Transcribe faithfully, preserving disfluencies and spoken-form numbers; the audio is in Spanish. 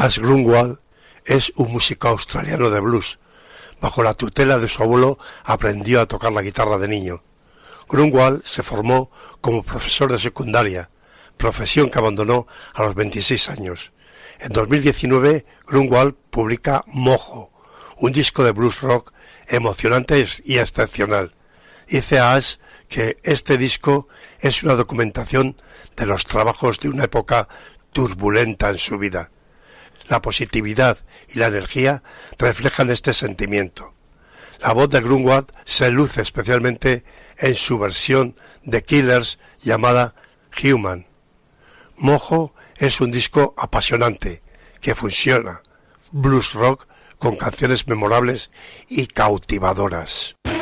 Ash Grunwald es un músico australiano de blues. Bajo la tutela de su abuelo aprendió a tocar la guitarra de niño. Grunwald se formó como profesor de secundaria, profesión que abandonó a los veintiséis años. En dos mil diecinueve, Grunwald publica Mojo, un disco de blues rock emocionante y excepcional. Dice a Ash que este disco es una documentación de los trabajos de una época turbulenta en su vida. La positividad y la energía reflejan este sentimiento. La voz de Grunwald se luce especialmente en su versión de Killers llamada Human. Mojo es un disco apasionante que fusiona blues rock con canciones memorables y cautivadoras.